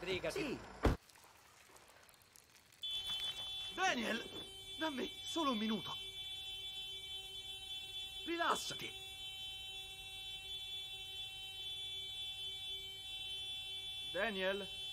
sbrigati. Sì. Daniel, dammi solo un minuto. Rilassati. Daniel?